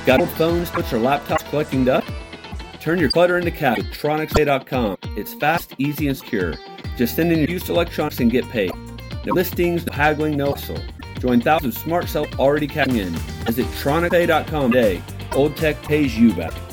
Got old phones, or laptops collecting dust? Turn your clutter into cash with TronixPay.com. It's fast, easy, and secure. Just send in your used electronics and get paid. No listings, no haggling, no hustle. Join thousands of smart sellers already cashing in. Visit TronixPay.com today. Old Tech pays you back.